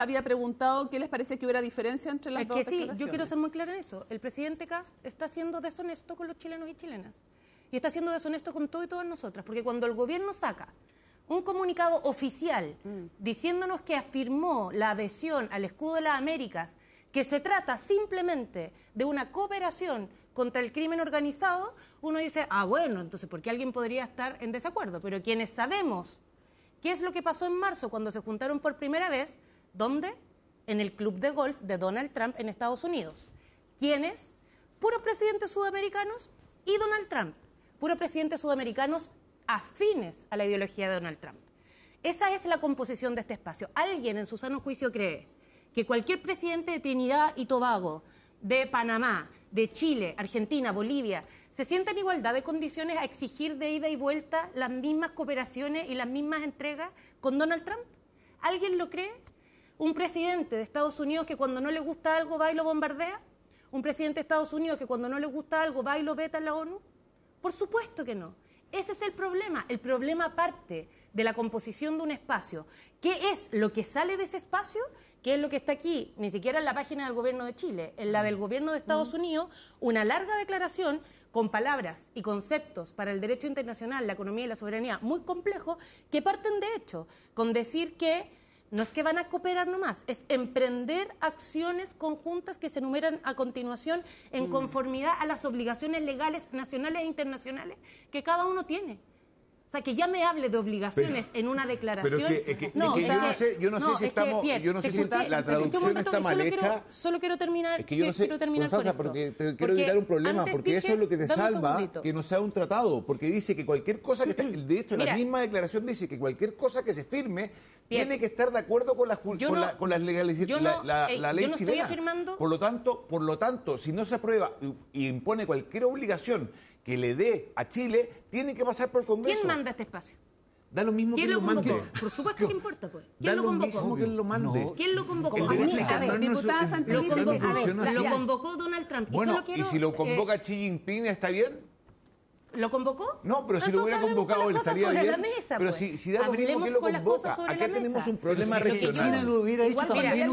había preguntado qué les parecía que hubiera diferencia entre las dos declaraciones. Yo quiero ser muy clara en eso. El presidente Kast está siendo deshonesto con los chilenos y chilenas. Y está siendo deshonesto con todo y todas nosotras. Porque cuando el gobierno saca un comunicado oficial diciéndonos que afirmó la adhesión al escudo de las Américas, que se trata simplemente de una cooperación contra el crimen organizado, uno dice, bueno, entonces, ¿por qué alguien podría estar en desacuerdo? Pero quienes sabemos qué es lo que pasó en marzo cuando se juntaron por primera vez, ¿dónde? En el club de golf de Donald Trump en Estados Unidos. ¿Quiénes? Puros presidentes sudamericanos y Donald Trump. Puros presidentes sudamericanos afines a la ideología de Donald Trump. Esa es la composición de este espacio. ¿Alguien en su sano juicio cree que cualquier presidente de Trinidad y Tobago, de Panamá, de Chile, Argentina, Bolivia, se sienta en igualdad de condiciones a exigir de ida y vuelta las mismas cooperaciones y las mismas entregas con Donald Trump? ¿Alguien lo cree? ¿Un presidente de Estados Unidos que cuando no le gusta algo va y lo bombardea? ¿Un presidente de Estados Unidos que cuando no le gusta algo va y lo veta en la ONU? Por supuesto que no. Ese es el problema. El problema parte de la composición de un espacio. ¿Qué es lo que sale de ese espacio? ¿Qué es lo que está aquí? Ni siquiera en la página del gobierno de Chile, en la del gobierno de Estados Unidos, una larga declaración con palabras y conceptos para el derecho internacional, la economía y la soberanía muy complejos, que parten de hecho con decir que no es que van a cooperar nomás, es emprender acciones conjuntas que se enumeran a continuación en conformidad a las obligaciones legales nacionales e internacionales que cada uno tiene. O sea, que ya me hable de obligaciones en una declaración. Yo no sé si estamos, yo no sé si la traducción está mal hecha. Solo quiero terminar. Es que yo no sé, quiero terminar con esto. Porque te quiero evitar un problema, porque eso es lo que te salva que no sea un tratado, porque dice que cualquier cosa que de hecho la misma declaración dice que cualquier cosa que se firme tiene que estar de acuerdo con las legales, la ley chilena. Estoy afirmando. Por lo tanto, si no se aprueba y impone cualquier obligación que le dé a Chile, tiene que pasar por el Congreso. ¿Quién manda este espacio? Da lo mismo que lo mande. Por supuesto que importa, pues. ¿Quién lo convocó? Da lo mismo que lo mande. ¿Quién lo convocó? Lo convocó Donald Trump. Bueno, y si lo convoca Xi Jinping, ¿está bien? ¿Lo convocó? No, pero si lo hubiera convocado él estaría bien. Pero si da lo mismo que lo convoca, acá tenemos un problema regional. China lo hubiera hecho también,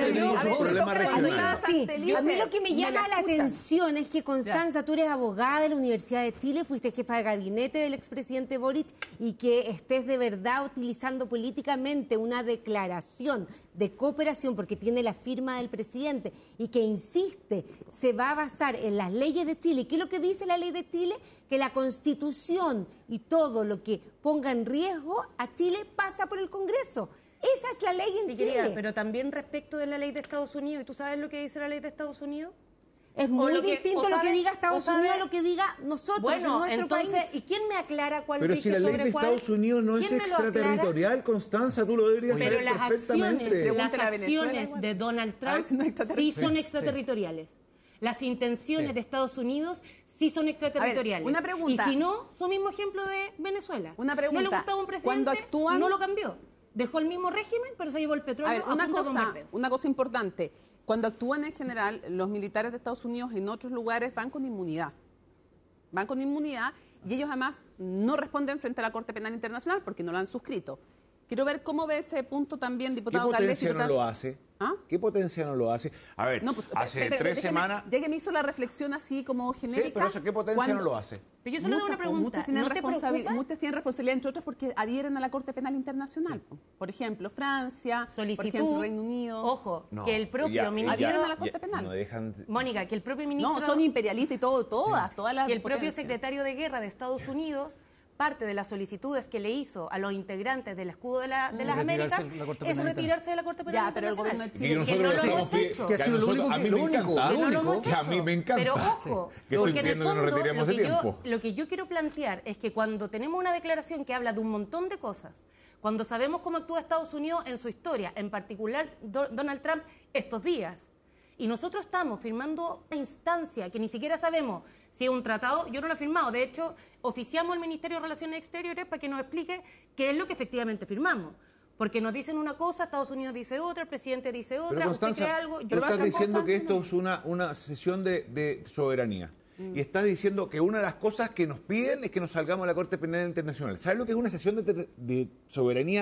un problema regional. Sí, a mí lo que me llama la atención es que, Constanza, tú eres abogada de la Universidad de Chile, fuiste jefa de gabinete del expresidente Boric, y que estés de verdad utilizando políticamente una declaración de cooperación porque tiene la firma del presidente y que insiste, se va a basar en las leyes de Chile. ¿Qué es lo que dice la ley de Chile? Que la Constitución y todo lo que ponga en riesgo a Chile pasa por el Congreso. Esa es la ley en Chile. Querida, pero también respecto de la ley de Estados Unidos. ¿Y tú sabes lo que dice la ley de Estados Unidos? Es muy distinto lo que diga Estados Unidos a lo que diga nosotros en nuestro país. ¿Y quién me aclara cuál pero rige si la ley de cuál? Estados Unidos no es extraterritorial, Constanza, tú lo deberías saber perfectamente. Las acciones de Donald Trump sí son extraterritoriales. Las intenciones de Estados Unidos sí son extraterritoriales. Una pregunta. Y si no, su mismo ejemplo de Venezuela. Una pregunta. No le gustaba un presidente, no lo cambió. Dejó el mismo régimen, pero se llevó el petróleo. Una cosa importante. Cuando actúan en general, los militares de Estados Unidos en otros lugares van con inmunidad. Van con inmunidad y ellos además no responden frente a la Corte Penal Internacional porque no lo han suscrito. Quiero ver cómo ve ese punto también, diputado Gálvez. ¿Qué potencia no lo hace? ¿Ah? ¿Qué potencia no lo hace? A ver, hace 3 semanas... Ya que me hizo la reflexión así como genérica... Sí, pero eso, ¿qué potencia no lo hace? Pero yo solo hago una pregunta. Muchas tienen responsabilidad, entre otras, porque adhieren a la Corte Penal Internacional. Sí. Por ejemplo, Francia, por ejemplo, Reino Unido... Ojo, que el propio ministro... Adhieren a la Corte Penal. No dejan... Mónica, que el propio ministro... No, son imperialistas y todas las... Que el propio secretario de Guerra de Estados Unidos... parte de las solicitudes que le hizo a los integrantes del escudo de las Américas es retirarse de la Corte Penal Internacional. Pero el gobierno de Chile... Que no lo hemos hecho. Que ha sido lo único. Que a mí me encanta. Pero ojo, porque en el fondo lo que yo quiero plantear es que cuando tenemos una declaración que habla de un montón de cosas, cuando sabemos cómo actúa Estados Unidos en su historia, en particular Donald Trump estos días, y nosotros estamos firmando una instancia que ni siquiera sabemos si es un tratado, yo no lo he firmado, de hecho, oficiamos al Ministerio de Relaciones Exteriores para que nos explique qué es lo que efectivamente firmamos. Porque nos dicen una cosa, Estados Unidos dice otra, el presidente dice otra, pero Constanza, usted cree algo... Tú estás diciendo que esto es una sesión de soberanía. Y estás diciendo que una de las cosas que nos piden es que nos salgamos de la Corte Penal Internacional. ¿Sabes lo que es una sesión de soberanía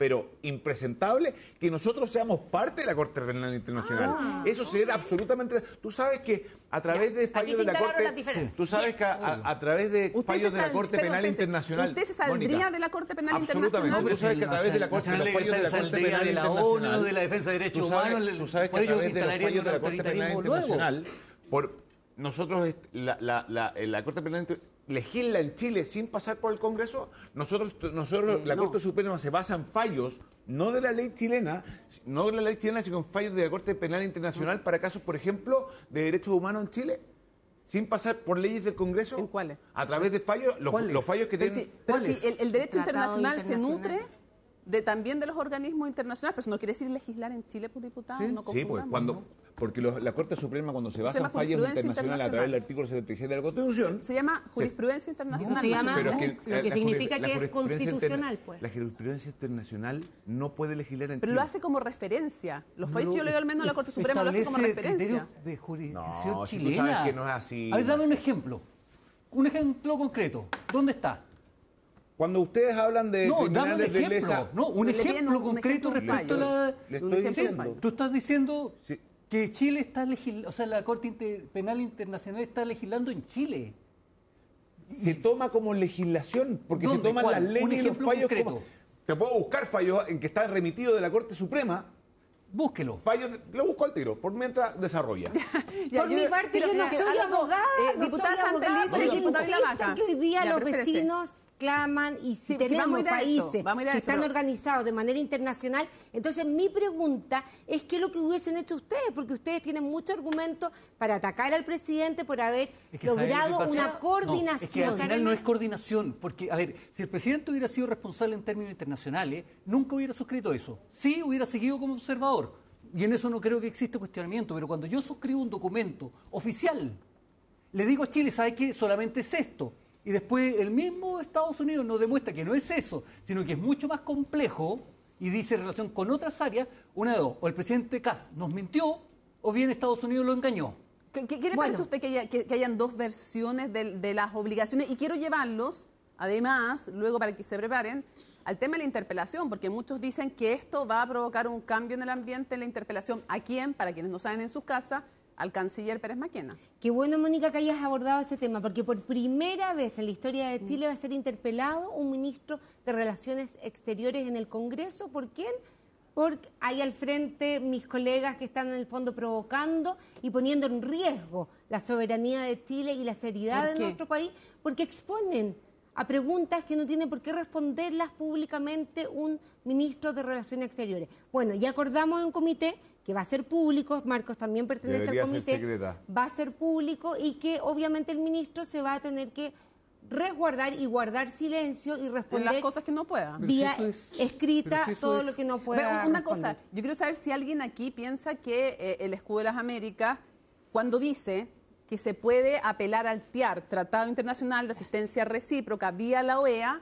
pero impresentable que nosotros seamos parte de la Corte Penal Internacional. Eso sería absolutamente... Tú sabes que a través de fallos de la Corte... Tú sabes que a través de fallos de la Corte Penal Internacional... ¿Usted se saldría de la Corte Penal Internacional? Absolutamente. Tú sabes que a través de la Corte Penal Internacional... de la ONU, de la defensa de derechos humanos... Tú sabes que a través de los fallos de la Corte Penal Internacional... Nosotros, la Corte Penal Internacional legisla en Chile sin pasar por el Congreso. Nosotros la Corte Suprema se basa en fallos, no de la ley chilena, sino en fallos de la Corte Penal Internacional para casos, por ejemplo, de derechos humanos en Chile, sin pasar por leyes del Congreso. ¿En cuáles? A través de fallos, los fallos que tienen... Pero si el derecho internacional se nutre también de los organismos internacionales, pero eso no quiere decir legislar en Chile, pues, diputado. Sí, no sí, pues porque la Corte Suprema, cuando se basa en fallos internacionales a través del artículo 77 de la Constitución... Se llama jurisprudencia internacional. Se llama, lo que significa que es constitucional, pues. La jurisprudencia internacional no puede legislar en Chile. Pero lo hace como referencia. Los fallos que yo leo al menos en la Corte Suprema lo hace como referencia. De jurisdicción chilena. Si tú sabes que no es así. A ver, dame un ejemplo. Un ejemplo concreto. ¿Dónde está? Cuando ustedes hablan de dame un ejemplo. Un ejemplo concreto respecto a la... Le estoy diciendo. Tú estás diciendo que Chile está legislando, o sea, la Corte Penal Internacional está legislando en Chile. Se toma como legislación, porque se toman las leyes y los fallos como... Te puedo buscar fallos en que está remitido de la Corte Suprema. Búsquelo. Lo busco al tiro, por mientras desarrolla. Por mi parte, yo no soy abogada, diputada Santelice, pero diputada insisto que hoy día los vecinos claman y si tenemos países que están organizados de manera internacional. Entonces, mi pregunta es qué es lo que hubiesen hecho ustedes, porque ustedes tienen muchos argumentos para atacar al presidente por haber logrado una coordinación. Es que al final no es coordinación, porque, a ver, si el presidente hubiera sido responsable en términos internacionales, nunca hubiera suscrito eso. Sí, hubiera seguido como observador, y en eso no creo que exista cuestionamiento, pero cuando yo suscribo un documento oficial, le digo a Chile, ¿sabe qué? Solamente es esto. Y después el mismo Estados Unidos nos demuestra que no es eso, sino que es mucho más complejo y dice en relación con otras áreas, una de dos, o el presidente Kass nos mintió o bien Estados Unidos lo engañó. ¿Qué le parece a usted que hayan dos versiones de las obligaciones? Y quiero llevarlos, además, luego para que se preparen, al tema de la interpelación, porque muchos dicen que esto va a provocar un cambio en el ambiente en la interpelación. ¿A quién? Para quienes no saben, en sus casas, al canciller Pérez Maquena. Qué bueno, Mónica, que hayas abordado ese tema, porque por primera vez en la historia de Chile va a ser interpelado un ministro de Relaciones Exteriores en el Congreso. ¿Por quién? Porque hay al frente mis colegas que están en el fondo provocando y poniendo en riesgo la soberanía de Chile y la seriedad de nuestro país, porque exponen a preguntas que no tiene por qué responderlas públicamente un ministro de Relaciones Exteriores. Bueno, ya acordamos en comité que va a ser público, Marcos también pertenece al comité, va a ser público y que obviamente el ministro se va a tener que resguardar y guardar silencio y responder las cosas que no pueda. Vía escrita todo lo que no pueda. Una cosa, yo quiero saber si alguien aquí piensa que el Escudo de las Américas, cuando dice que se puede apelar al TIAR, Tratado Internacional de Asistencia Recíproca, vía la OEA,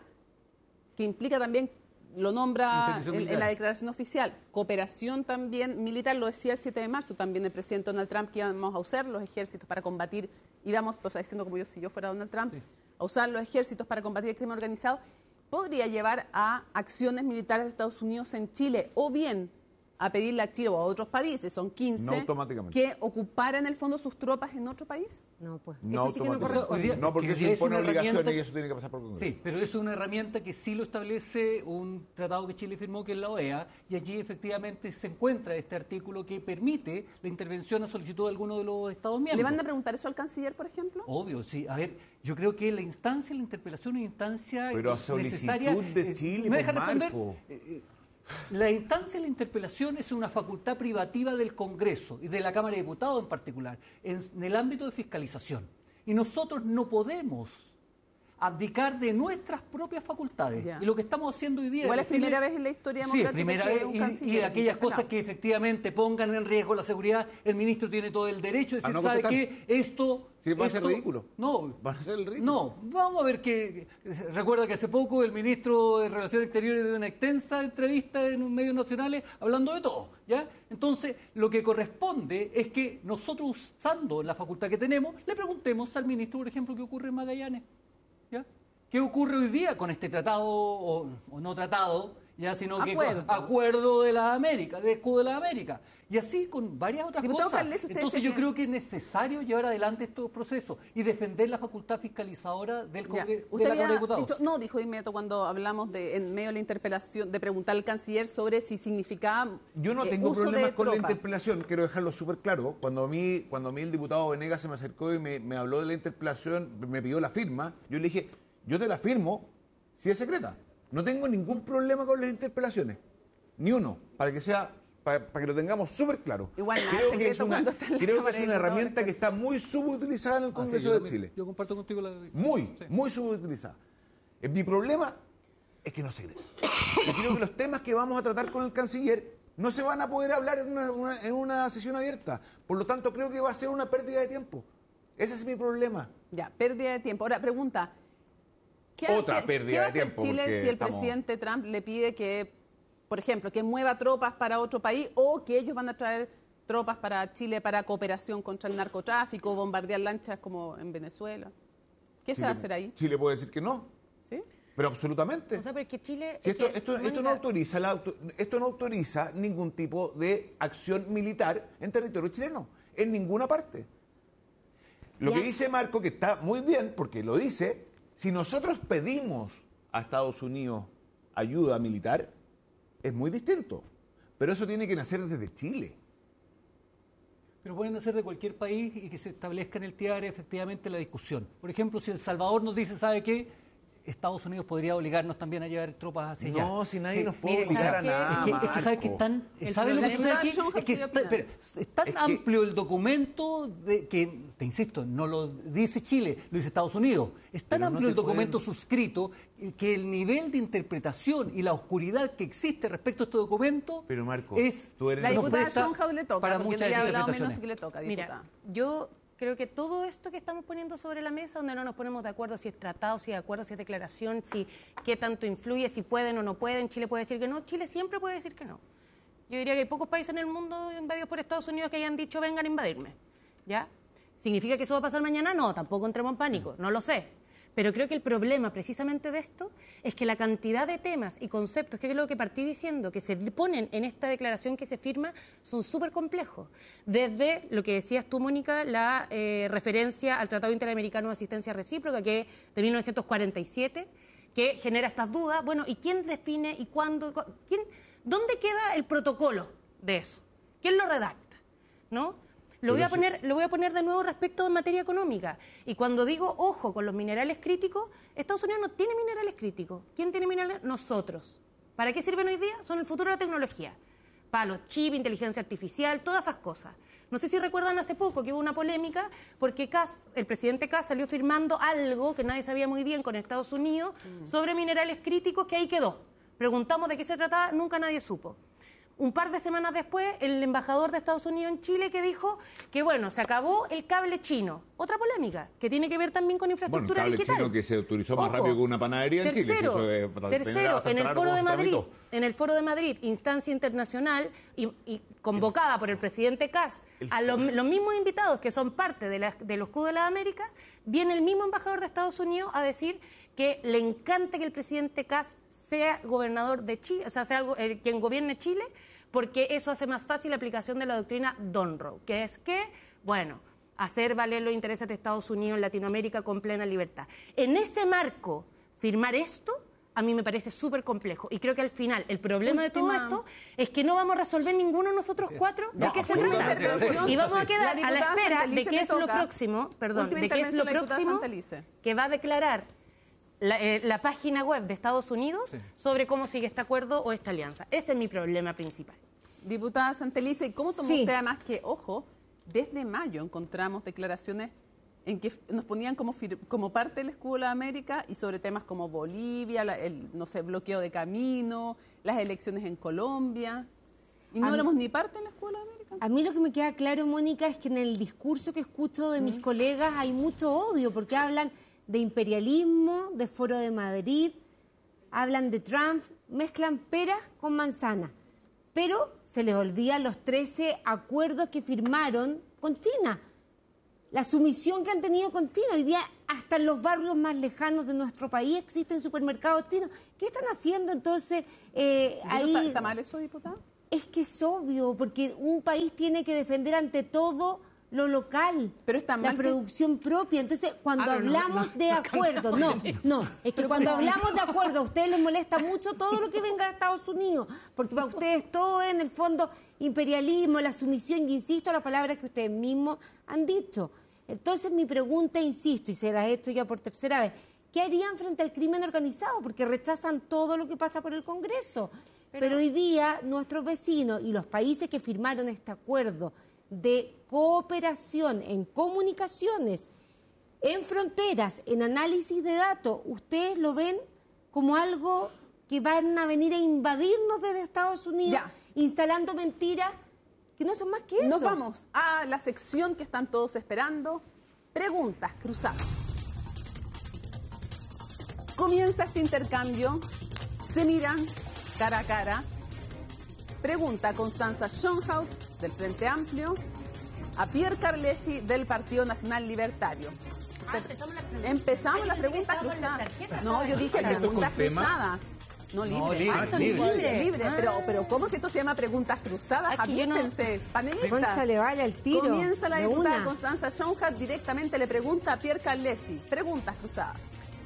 que implica también, lo nombra en la declaración oficial, cooperación también militar, lo decía el 7 de marzo también el presidente Donald Trump, que íbamos a usar los ejércitos para combatir, íbamos, pues diciendo como yo, si yo fuera Donald Trump, a usar los ejércitos para combatir el crimen organizado, podría llevar a acciones militares de Estados Unidos en Chile, o bien a pedirle a Chile o a otros países, son 15, que ocuparan en el fondo sus tropas en otro país? No, pues no, eso sí que no corresponde. No, porque eso impone obligaciones y eso tiene que pasar por el Congreso. Sí, pero eso es una herramienta que sí lo establece un tratado que Chile firmó, que es la OEA, y allí efectivamente se encuentra este artículo que permite la intervención a solicitud de alguno de los Estados miembros. ¿Le van a preguntar eso al canciller, por ejemplo? Obvio, sí. A ver, yo creo que la instancia, la interpelación es una instancia pero a necesaria. De Chile, ¿me deja responder? La instancia de la interpelación es una facultad privativa del Congreso y de la Cámara de Diputados en particular, en el ámbito de fiscalización. Y nosotros no podemos abdicar de nuestras propias facultades. Y lo que estamos haciendo hoy día... Igual es primera vez en la historia democrática. Sí, primera vez, y aquellas cosas que efectivamente pongan en riesgo la seguridad, el ministro tiene todo el derecho de decir, ¿sabe qué? Esto... Sí, va a ser ridículo. No. Va a ser el ridículo. No, vamos a ver que... Recuerda que hace poco el ministro de Relaciones Exteriores dio una extensa entrevista en un medios nacionales hablando de todo, ¿ya? Entonces, lo que corresponde es que nosotros, usando la facultad que tenemos, le preguntemos al ministro, por ejemplo, qué ocurre en Magallanes. ¿Ya? ¿Qué ocurre hoy día con este tratado o no tratado? ya, sino que acuerdo de la América, de escudo de la América. Y así con varias otras cosas. Entonces yo creo que es necesario llevar adelante estos procesos y defender la facultad fiscalizadora del Congreso de la Cámara de Diputados. No, dijo de inmediato cuando hablamos en medio de la interpelación, de preguntar al canciller sobre si significaba yo no tengo problemas con la interpelación, quiero dejarlo súper claro. Cuando a mí el diputado Venegas se me acercó y me habló de la interpelación, me pidió la firma, yo le dije, yo te la firmo si es secreta. No tengo ningún problema con las interpelaciones, ni uno, para que lo tengamos súper claro. Igual creo que es una herramienta que está muy subutilizada en el Congreso de Chile. Yo comparto contigo la... Muy subutilizada. Mi problema es que no se cree. Yo creo que los temas que vamos a tratar con el canciller no se van a poder hablar en una sesión abierta. Por lo tanto, creo que va a ser una pérdida de tiempo. Ese es mi problema. Ya, pérdida de tiempo. Ahora, pregunta. ¿Qué va a hacer Chile si el presidente Trump le pide que, por ejemplo, que mueva tropas para otro país o que ellos van a traer tropas para Chile para cooperación contra el narcotráfico, bombardear lanchas como en Venezuela? ¿Qué se va a hacer ahí? Chile puede decir que no. ¿Sí? Pero absolutamente. O sea, pero es que Chile... Si esto no autoriza ningún tipo de acción militar en territorio chileno, en ninguna parte. Lo que dice Marco, que está muy bien, porque lo dice, si nosotros pedimos a Estados Unidos ayuda militar, es muy distinto. Pero eso tiene que nacer desde Chile. Pero pueden nacer de cualquier país y que se establezca en el TIAR efectivamente la discusión. Por ejemplo, si El Salvador nos dice, ¿sabe qué? Estados Unidos podría obligarnos también a llevar tropas hacia allá. No, si nadie nos puede obligar a nada. Es que ¿sabe que están? ¿Sabe lo que sucede aquí? Es que es tan amplio el documento que, te insisto, no lo dice Chile, lo dice Estados Unidos. Es tan amplio el documento suscrito que el nivel de interpretación y la oscuridad que existe respecto a este documento es... La diputada Schoenhauer le toca, para muchas menos que le toca, diputada. Mira, yo creo que todo esto que estamos poniendo sobre la mesa, donde no nos ponemos de acuerdo si es tratado, si es de acuerdo, si es declaración, si qué tanto influye, si pueden o no pueden, Chile puede decir que no, Chile siempre puede decir que no. Yo diría que hay pocos países en el mundo invadidos por Estados Unidos que hayan dicho vengan a invadirme, ¿ya? ¿Significa que eso va a pasar mañana? No, tampoco entremos en pánico, no lo sé. Pero creo que el problema precisamente de esto es que la cantidad de temas y conceptos, que es lo que partí diciendo, que se ponen en esta declaración que se firma, son súper complejos. Desde lo que decías tú, Mónica, la referencia al Tratado Interamericano de Asistencia Recíproca, que es de 1947, que genera estas dudas. Bueno, ¿y quién define y cuándo? ¿Dónde queda el protocolo de eso? ¿Quién lo redacta? ¿No? Lo voy a poner de nuevo respecto a materia económica. Y cuando digo, ojo, con los minerales críticos, Estados Unidos no tiene minerales críticos. ¿Quién tiene minerales? Nosotros. ¿Para qué sirven hoy día? Son el futuro de la tecnología. Para los chips, inteligencia artificial, todas esas cosas. No sé si recuerdan hace poco que hubo una polémica porque el presidente Kast salió firmando algo que nadie sabía muy bien con Estados Unidos sobre minerales críticos, que ahí quedó. Preguntamos de qué se trataba, nunca nadie supo. Un par de semanas después, el embajador de Estados Unidos en Chile que dijo que, bueno, se acabó el cable chino. Otra polémica, que tiene que ver también con infraestructura digital. El cable chino que se autorizó más rápido que una panadería en Chile. Tercero, en el Foro de Madrid, instancia internacional y convocada por el presidente Kast, a los mismos invitados que son parte de los escudos de las Américas, viene el mismo embajador de Estados Unidos a decir que le encanta que el presidente Kast sea gobernador de Chile, o sea, sea quien gobierne Chile, porque eso hace más fácil la aplicación de la doctrina Monroe, que es que, bueno, hacer valer los intereses de Estados Unidos en Latinoamérica con plena libertad. En ese marco, firmar esto, a mí me parece súper complejo. Y creo que al final, el problema de todo esto es que no vamos a resolver ninguno de nosotros cuatro de qué se trata. Y vamos a quedar a la espera de qué es lo próximo, que va a declarar la página web de Estados Unidos sobre cómo sigue este acuerdo o esta alianza. Ese es mi problema principal. Diputada Santelice, ¿y cómo tomó usted además que, ojo, desde mayo encontramos declaraciones en que nos ponían como parte del escudo de la América y sobre temas como Bolivia, el bloqueo de camino, las elecciones en Colombia? ¿Y no éramos ni parte del escudo de la América? A mí lo que me queda claro, Mónica, es que en el discurso que escucho de mis colegas hay mucho odio, porque hablan de imperialismo, de Foro de Madrid, hablan de Trump, mezclan peras con manzanas, pero se les olvidan los 13 acuerdos que firmaron con China, la sumisión que han tenido con China. Hoy día hasta en los barrios más lejanos de nuestro país existen supermercados chinos. ¿Qué están haciendo entonces ahí? ¿Está mal eso, diputada? Es que es obvio, porque un país tiene que defender ante todo lo local, pero está mal la producción propia. Entonces, cuando hablamos de acuerdos, es que cuando hablamos de acuerdos, a ustedes les molesta mucho todo lo que venga de Estados Unidos, porque para ustedes todo es, en el fondo, imperialismo, la sumisión, y insisto, las palabras que ustedes mismos han dicho. Entonces, mi pregunta, insisto, y se la he hecho ya por tercera vez, ¿qué harían frente al crimen organizado? Porque rechazan todo lo que pasa por el Congreso. Pero hoy día, nuestros vecinos y los países que firmaron este acuerdo de cooperación en comunicaciones, en fronteras, en análisis de datos, ¿ustedes lo ven como algo que van a venir a invadirnos desde Estados Unidos, instalando mentiras que no son más que eso? Nos vamos a la sección que están todos esperando, preguntas cruzadas. Comienza este intercambio, se miran cara a cara. Pregunta a Constanza Schoenhaut, del Frente Amplio, a Pierre Carlesi, del Partido Nacional Libertario. Empezamos las preguntas cruzadas. No, yo dije preguntas cruzadas. No, libre. Libre. Pero ¿cómo si esto se llama preguntas cruzadas? Avísense, panelistas. Cónchale, vaya el tiro. Comienza la diputada Constanza Schoenhaut, directamente le pregunta a Pierre Carlesi. Preguntas cruzadas.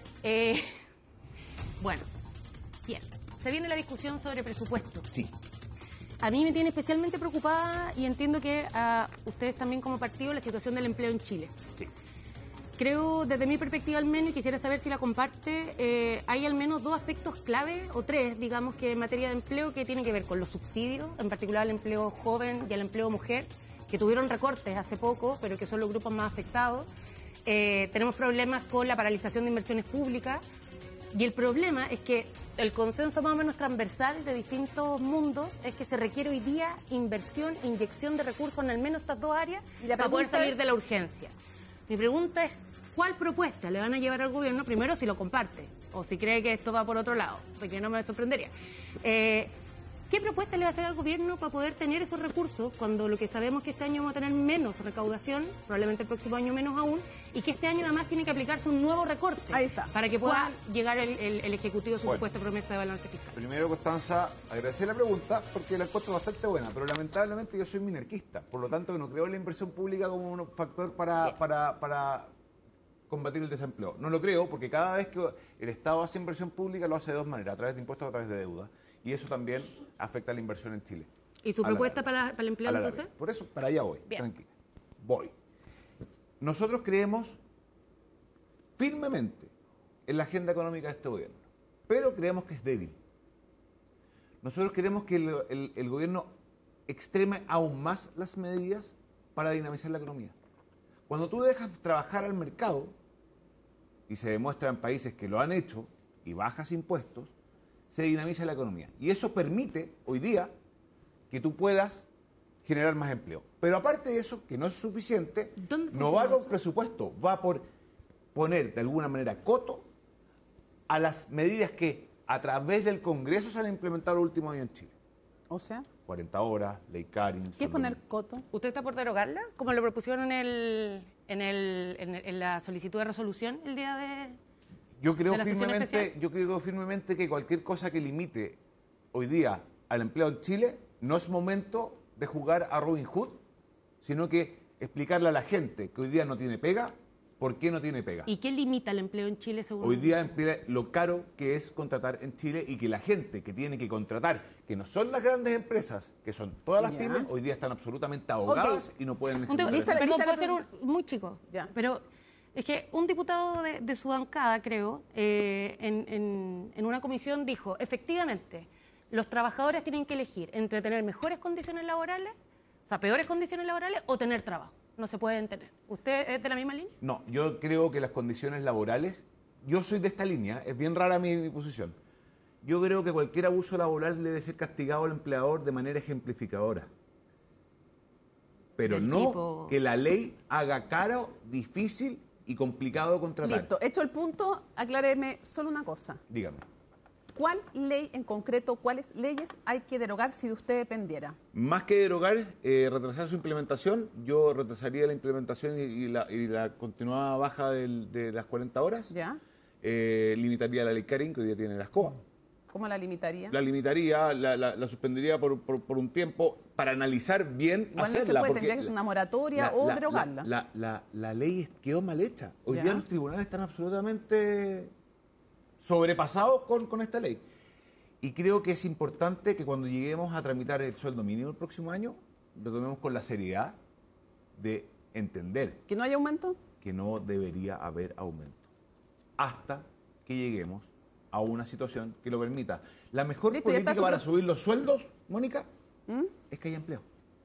Bueno, bien. Se viene la discusión sobre presupuesto. Sí. A mí me tiene especialmente preocupada, y entiendo que a ustedes también como partido, la situación del empleo en Chile. Sí. Creo, desde mi perspectiva al menos, y quisiera saber si la comparte, hay al menos dos aspectos clave, o tres, digamos, que en materia de empleo, que tienen que ver con los subsidios, en particular el empleo joven y el empleo mujer, que tuvieron recortes hace poco, pero que son los grupos más afectados. Tenemos problemas con la paralización de inversiones públicas, y el problema es que el consenso más o menos transversal de distintos mundos es que se requiere hoy día inversión e inyección de recursos en al menos estas dos áreas para poder salir de la urgencia. Mi pregunta es, ¿cuál propuesta le van a llevar al gobierno? Primero, si lo comparte, o si cree que esto va por otro lado, porque no me sorprendería. ¿Qué propuesta le va a hacer al gobierno para poder tener esos recursos cuando lo que sabemos es que este año vamos a tener menos recaudación, probablemente el próximo año menos aún, y que este año además tiene que aplicarse un nuevo recorte para que pueda llegar el Ejecutivo a su supuesta promesa de balance fiscal? Primero, Constanza, agradecer la pregunta porque la encuentro bastante buena, pero lamentablemente yo soy minarquista, por lo tanto no creo en la inversión pública como un factor para combatir el desempleo. No lo creo porque cada vez que el Estado hace inversión pública lo hace de dos maneras, a través de impuestos o a través de deuda. Y eso también afecta a la inversión en Chile. ¿Y su propuesta para el empleo entonces? Por eso, para allá voy, tranquila. Voy. Nosotros creemos firmemente en la agenda económica de este gobierno, pero creemos que es débil. Nosotros queremos que el gobierno extreme aún más las medidas para dinamizar la economía. Cuando tú dejas trabajar al mercado, y se demuestra en países que lo han hecho, y bajas impuestos, se dinamiza la economía. Y eso permite, hoy día, que tú puedas generar más empleo. Pero aparte de eso, que no es suficiente, no va por presupuesto, va por poner, de alguna manera, coto a las medidas que a través del Congreso se han implementado los últimos años en Chile. O sea, 40 horas, ley Karin. ¿Qué es poner coto? ¿Usted está por derogarla? Como lo propusieron en la solicitud de resolución el día de... Yo creo firmemente que cualquier cosa que limite hoy día al empleo en Chile no es momento de jugar a Robin Hood, sino que explicarle a la gente que hoy día no tiene pega, por qué no tiene pega. ¿Y qué limita el empleo en Chile según hoy día lo caro que es contratar en Chile y que la gente que tiene que contratar, que no son las grandes empresas, que son todas las pymes, hoy día están absolutamente ahogadas y no pueden ejecutar. Perdón, puede ser muy chico, pero... Es que un diputado de su bancada, creo, en una comisión dijo, efectivamente, los trabajadores tienen que elegir entre tener mejores condiciones laborales, o sea, peores condiciones laborales, o tener trabajo. No se pueden tener. ¿Usted es de la misma línea? No, yo creo que las condiciones laborales, yo soy de esta línea, es bien rara mi posición. Yo creo que cualquier abuso laboral debe ser castigado al empleador de manera ejemplificadora. Pero no que la ley haga caro, difícil y complicado contratar. Listo, hecho el punto, acláreme solo una cosa. Dígame. ¿Cuál ley en concreto, cuáles leyes hay que derogar si de usted dependiera? Más que derogar, retrasar su implementación, yo retrasaría la implementación y la continuada baja de las 40 horas. ¿Ya? Limitaría la ley Karin, que hoy día tiene la SCOA. ¿Cómo la limitaría? La limitaría, la suspendería por un tiempo para analizar bien igual hacerla. No se puede, tendría que ser una moratoria o derogarla. La ley quedó mal hecha. Hoy día los tribunales están absolutamente sobrepasados con esta ley. Y creo que es importante que cuando lleguemos a tramitar el sueldo mínimo el próximo año, lo tomemos con la seriedad de entender. ¿Que no haya aumento? Que no debería haber aumento. Hasta que lleguemos a una situación que lo permita. La mejor política para subir los sueldos, Mónica, es que haya empleo.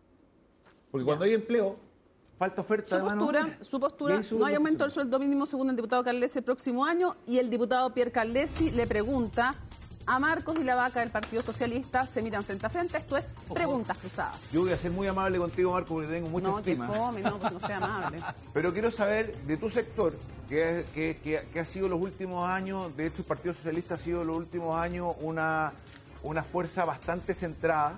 Porque cuando hay empleo, falta oferta de mano. Su postura, no hay aumento del sueldo mínimo según el diputado Carlesi el próximo año, y el diputado Pierre Carlesi le pregunta a Marcos y la Vaca del Partido Socialista, se miran frente a frente. Esto es Preguntas Cruzadas. Yo voy a ser muy amable contigo, Marco, porque tengo mucha estima. No, fome, pues no sea amable. Pero quiero saber de tu sector, que ha sido los últimos años, de hecho el Partido Socialista ha sido los últimos años una fuerza bastante centrada.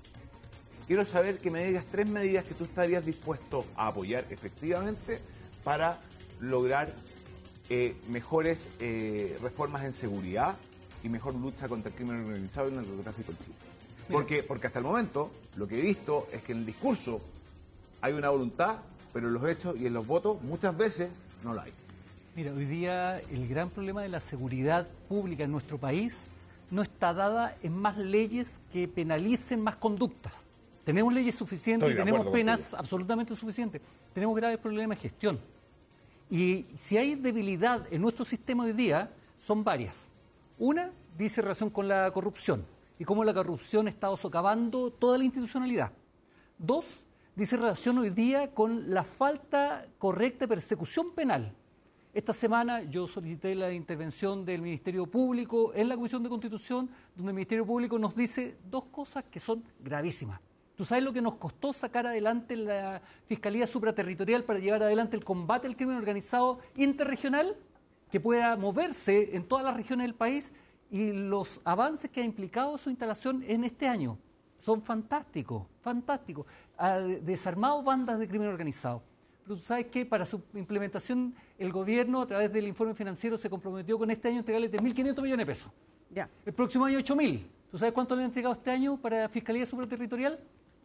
Quiero saber que me digas 3 medidas que tú estarías dispuesto a apoyar efectivamente para lograr mejores reformas en seguridad y mejor lucha contra el crimen organizado y el narcotráfico en Chile. Porque hasta el momento lo que he visto es que en el discurso hay una voluntad, pero en los hechos y en los votos muchas veces no la hay. Mira, hoy día el gran problema de la seguridad pública en nuestro país no está dada en más leyes que penalicen más conductas. Tenemos leyes suficientes y tenemos penas absolutamente suficientes. Tenemos graves problemas de gestión. Y si hay debilidad en nuestro sistema hoy día, son varias. Una dice relación con la corrupción y cómo la corrupción ha estado socavando toda la institucionalidad. 2, dice relación hoy día con la falta correcta de persecución penal. Esta semana yo solicité la intervención del Ministerio Público en la Comisión de Constitución, donde el Ministerio Público nos dice 2 cosas que son gravísimas. ¿Tú sabes lo que nos costó sacar adelante la Fiscalía Supraterritorial para llevar adelante el combate al crimen organizado interregional, que pueda moverse en todas las regiones del país, y los avances que ha implicado su instalación en este año? Son fantásticos, fantásticos. Ha desarmado bandas de crimen organizado. Pero tú sabes que para su implementación el gobierno, a través del informe financiero, se comprometió con este año entregarle 3.500 millones de pesos. Ya. El próximo año 8.000. ¿Tú sabes cuánto le han entregado este año para Fiscalía Supraterritorial?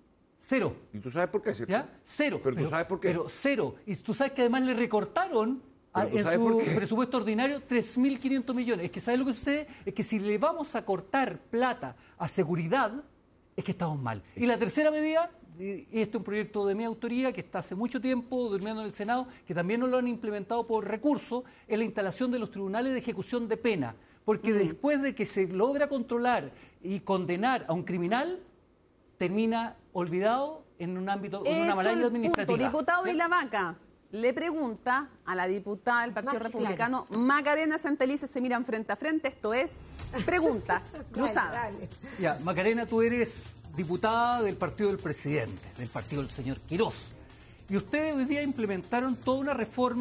0. ¿Y tú sabes por qué, cierto? ¿Ya? 0. Pero tú sabes por qué. Pero 0. Y tú sabes que además le recortaron en su presupuesto ordinario 3.500 millones. Es que ¿sabes lo que sucede? Es que si le vamos a cortar plata a seguridad, es que estamos mal. Y la tercera medida, este es un proyecto de mi autoría que está hace mucho tiempo durmiendo en el Senado, que también no lo han implementado por recursos, es la instalación de los tribunales de ejecución de pena. Porque después de que se logra controlar y condenar a un criminal, termina olvidado en un ámbito, en una maraña administrativa. Diputado y la Vaca le pregunta a la diputada del Partido Republicano, Macarena Santelices, se miran frente a frente. Esto es Preguntas Cruzadas. Ya, Macarena, tú eres diputada del partido del presidente, del partido del señor Quirós. Y ustedes hoy día implementaron toda una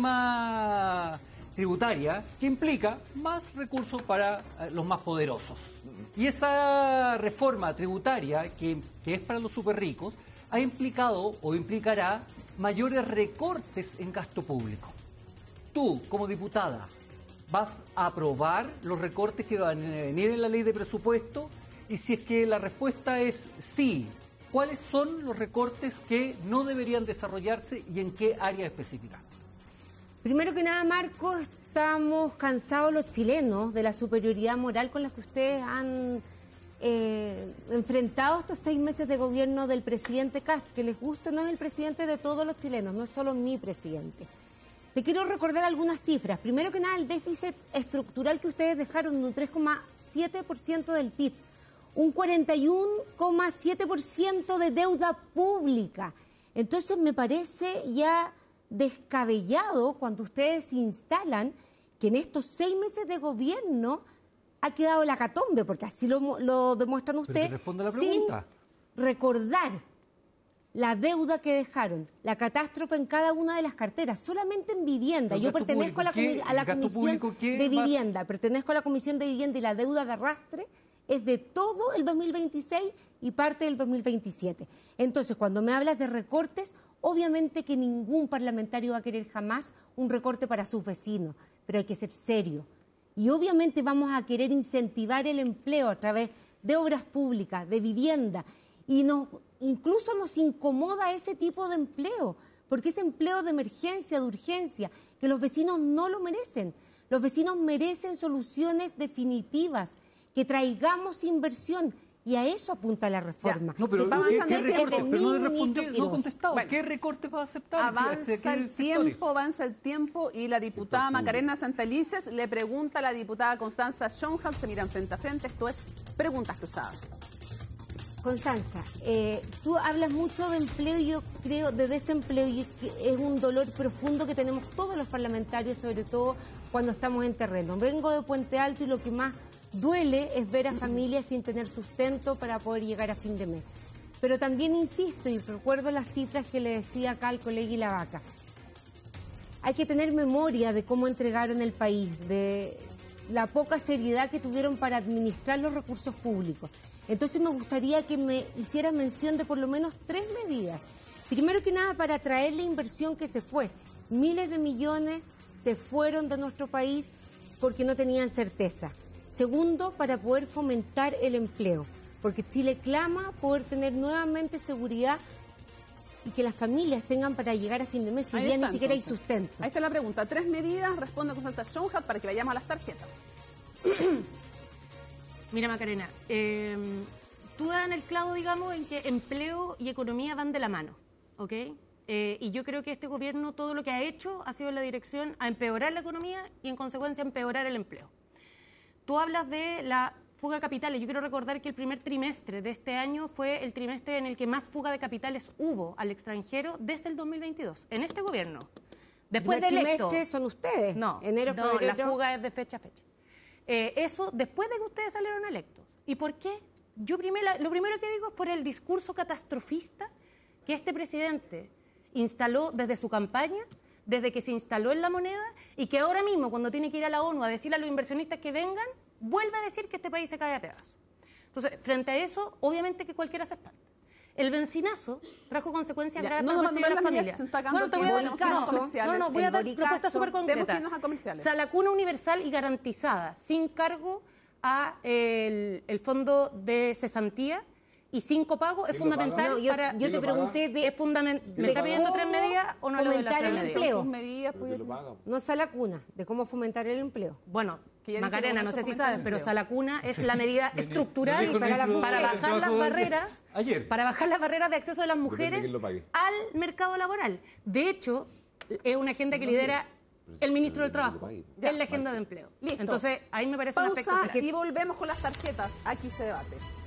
reforma tributaria que implica más recursos para los más poderosos. Y esa reforma tributaria, que es para los súper ricos, ha implicado o implicará mayores recortes en gasto público. Tú, como diputada, ¿vas a aprobar los recortes que van a venir en la ley de presupuesto? Y si es que la respuesta es sí, ¿cuáles son los recortes que no deberían desarrollarse y en qué área específica? Primero que nada, Marco, estamos cansados los chilenos de la superioridad moral con la que ustedes han enfrentado estos 6 meses de gobierno del presidente Kast. Que les guste, no es el presidente de todos los chilenos, no es solo mi presidente. Te quiero recordar algunas cifras. Primero que nada, el déficit estructural que ustedes dejaron de un 3,7% del PIB, un 41,7% de deuda pública. Entonces me parece ya descabellado cuando ustedes se instalan que en estos 6 meses de gobierno ha quedado la catombe, porque así lo demuestran ustedes, responde la pregunta. sin recordar la deuda que dejaron, la catástrofe en cada una de las carteras, solamente en vivienda. Yo pertenezco a la Comisión de Vivienda, pertenezco a la Comisión de Vivienda y la deuda de arrastre es de todo el 2026 y parte del 2027. Entonces, cuando me hablas de recortes, obviamente que ningún parlamentario va a querer jamás un recorte para sus vecinos, pero hay que ser serio. Y obviamente vamos a querer incentivar el empleo a través de obras públicas, de vivienda, y incluso nos incomoda ese tipo de empleo, porque es empleo de emergencia, de urgencia, que los vecinos no lo merecen. Los vecinos merecen soluciones definitivas, que traigamos inversión, y a eso apunta la reforma. No, pero ¿qué recorte? Pero no he contestado. Bueno, ¿qué recorte va a aceptar? Avanza el tiempo y la diputada Macarena Santelices le pregunta a la diputada Constanza Schoenhaupt, se miran frente a frente, esto es Preguntas Cruzadas. Constanza, tú hablas mucho de empleo y yo creo de desempleo, y es un dolor profundo que tenemos todos los parlamentarios, sobre todo cuando estamos en terreno. Vengo de Puente Alto y lo que más duele es ver a familias sin tener sustento para poder llegar a fin de mes. Pero también insisto y recuerdo las cifras que le decía acá al colega Ilavaca. Hay que tener memoria de cómo entregaron el país, de la poca seriedad que tuvieron para administrar los recursos públicos. Entonces me gustaría que me hiciera mención de por lo menos 3 medidas. Primero que nada, para atraer la inversión que se fue. Miles de millones se fueron de nuestro país porque no tenían certeza. Segundo, para poder fomentar el empleo, porque Chile clama poder tener nuevamente seguridad y que las familias tengan para llegar a fin de mes, y hoy día ni siquiera hay sustento. Ahí está la pregunta. 3 medidas, responde Constanza Schoenhaupt para que vayamos a las tarjetas. Mira, Macarena, tú das en el clavo, digamos, en que empleo y economía van de la mano, ¿ok? Y yo creo que este gobierno todo lo que ha hecho ha sido en la dirección a empeorar la economía y en consecuencia empeorar el empleo. Tú hablas de la fuga de capitales. Yo quiero recordar que el primer trimestre de este año fue el trimestre en el que más fuga de capitales hubo al extranjero desde el 2022, en este gobierno. Después de electo. ¿Trimestre son ustedes? No, enero, febrero. La fuga es de fecha a fecha. Eso después de que ustedes salieron electos. ¿Y por qué? Yo lo primero que digo es por el discurso catastrofista que este presidente instaló desde su campaña, desde que se instaló en la moneda, y que ahora mismo, cuando tiene que ir a la ONU a decirle a los inversionistas que vengan, vuelve a decir que este país se cae a pedazos. Entonces, frente a eso, obviamente que cualquiera se espanta. El bencinazo trajo consecuencias graves para las familias. Bueno, te voy a dar un caso. Voy a dar propuestas súper concretas. Salacuna universal y garantizada, sin cargo a el fondo de cesantía y sin copago, es fundamental para... Yo te pregunté ¿me está pidiendo 3 medidas o no le doy las 3 medidas? Empleo. No Salacuna, de cómo fomentar el empleo. Bueno, Macarena, no sé si sabes, pero Salacuna es la medida estructural para bajar las barreras, para bajar las barreras de acceso de las mujeres al mercado laboral. De hecho, es una agenda que lidera el ministro del Trabajo, es la agenda de empleo. Listo. Entonces, ahí me parece un aspecto... Y volvemos con las tarjetas, aquí se debate.